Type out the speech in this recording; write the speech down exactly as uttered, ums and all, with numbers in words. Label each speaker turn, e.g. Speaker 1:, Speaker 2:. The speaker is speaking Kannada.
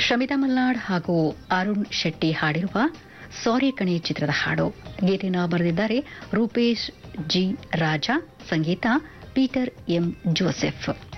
Speaker 1: ಶಮಿತಾ ಮಲ್ನಾಡ್ ಹಾಗೂ ಅರುಣ್ ಶೆಟ್ಟಿ ಹಾಡಿರುವ ಸಾರಿ ಕಣೆ ಚಿತ್ರದ ಹಾಡು. ಗೀತೆಯನ್ನು ಬರೆದಿದ್ದಾರೆ ರೂಪೇಶ್ ಜಿ ರಾಜಾ, ಸಂಗೀತ ಪೀಟರ್ ಎಂ ಜೋಸೆಫ್.